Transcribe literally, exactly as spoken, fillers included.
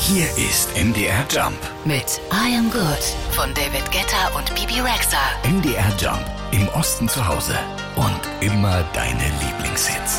Hier ist M D R Jump. Mit I Am Good von David Guetta und Bibi Rexha. M D R Jump. Im Osten zu Hause. Und immer deine Lieblingshits.